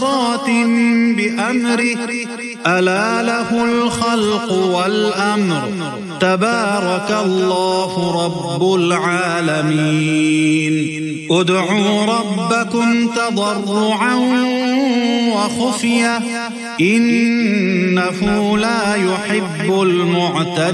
بأمره ألا له الخلق والأمر تبارك الله رب العالمين ادعوا ربكم تضرعا وخفية إنه لا يحب المعتدين